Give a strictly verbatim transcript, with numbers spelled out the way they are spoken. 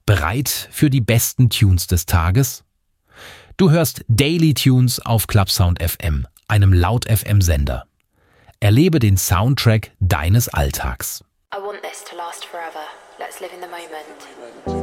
Bereit für die besten Tunes des Tages? Du hörst Daily Tunes auf Clubsound F M, einem Laut-F M-Sender. Erlebe den Soundtrack deines Alltags. I want this to last forever. Let's live in the moment.